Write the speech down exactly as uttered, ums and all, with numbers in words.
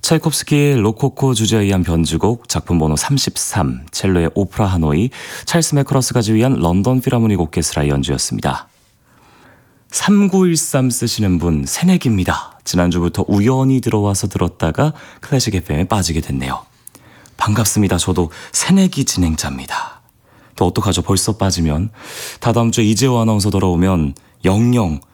차이콥스키의 로코코 주제에 의한 변주곡, 작품 번호 삼십삼, 첼로의 오프라 하노이, 찰스 매크러스가 지휘한 런던 필하모닉 오케스트라의 연주였습니다. 삼구일삼 쓰시는 분 새내기입니다. 지난주부터 우연히 들어와서 들었다가 클래식 에프엠에 빠지게 됐네요. 반갑습니다. 저도 새내기 진행자입니다. 또 어떡하죠? 벌써 빠지면. 다다음 주에 이재호 아나운서 돌아오면 영영